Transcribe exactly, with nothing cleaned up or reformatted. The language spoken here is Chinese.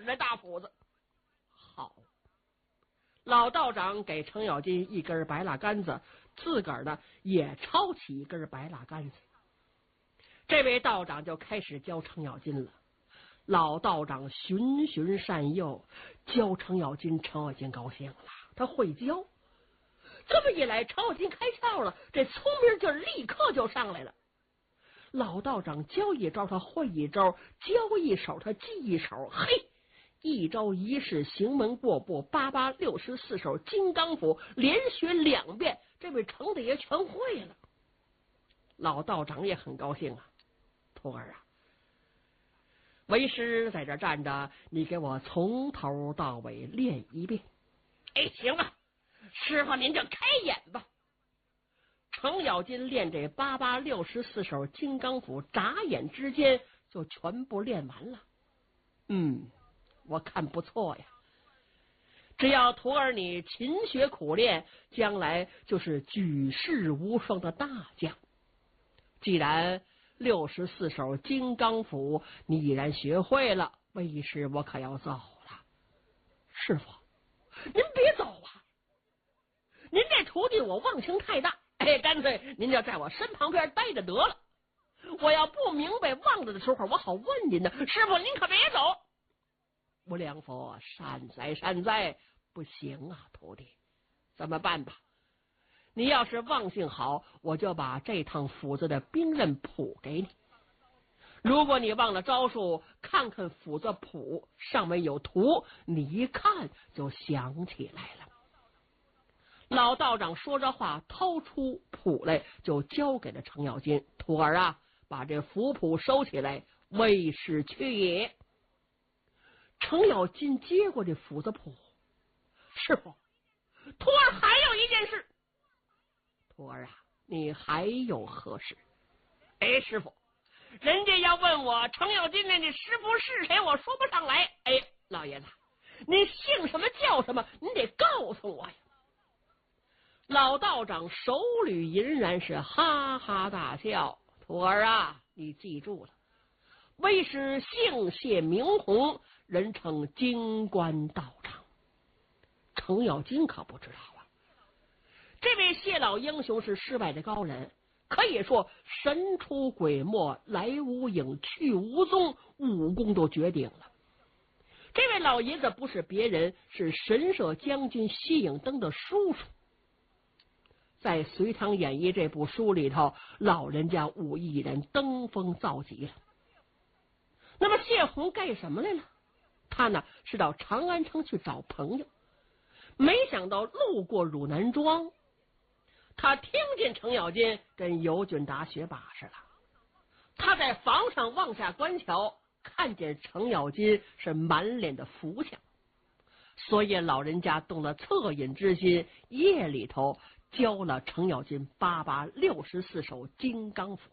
这大斧子。好，老道长给程咬金一根白蜡杆子，自个儿呢也抄起一根白蜡杆子。这位道长就开始教程咬金了。老道长循循善诱，教程咬金，程咬金高兴了，他会教。这么一来，程咬金开窍了，这聪明劲儿立刻就上来了。老道长教一招他会一招，教一手他记一手，嘿，一招一式行门过步，八八六十四手金刚斧，连学两遍，这位程大爷全会了。老道长也很高兴啊，徒儿啊，为师在这站着，你给我从头到尾练一遍。哎，行啊，师傅您就开眼吧。程咬金练这八八六十四手金刚斧，眨眼之间就全部练完了。嗯，我看不错呀。只要徒儿你勤学苦练，将来就是举世无双的大将。既然六十四手金刚斧你已然学会了，为师我可要走了。师傅，您别走啊！您这徒弟我忘情太大，哎，干脆您就在我身旁边待着得了。我要不明白忘了的时候，我好问您呢。师傅，您可别走。无量佛，善哉善哉，不行啊，徒弟，怎么办吧？你要是忘性好，我就把这趟斧子的兵刃谱给你。如果你忘了招数，看看斧子谱上面有图，你一看就想起来了。老道长说着话，掏出谱来，就交给了程咬金。徒儿啊，把这符谱收起来，为师去也。程咬金接过这斧子谱，师傅，徒儿还有一件事。徒儿啊，你还有何事？哎，师傅，人家要问我程咬金那这师傅是谁，我说不上来。哎，老爷子，你姓什么叫什么？你得告诉我呀。老道长手捋银髯，是哈哈大笑。徒儿啊，你记住了，为师姓谢名洪，人称金冠道长。程咬金可不知道啊，这位谢老英雄是世外的高人，可以说神出鬼没，来无影去无踪，武功都绝顶了。这位老爷子不是别人，是神社将军谢影登的叔叔。在《隋唐演义》这部书里头，老人家武艺人登峰造极了。那么谢洪干什么来了？他呢是到长安城去找朋友，没想到路过汝南庄，他听见程咬金跟尤俊达学把式了。他在房上往下观瞧，看见程咬金是满脸的福相，所以老人家动了恻隐之心，夜里头教了程咬金八八六十四手金刚斧。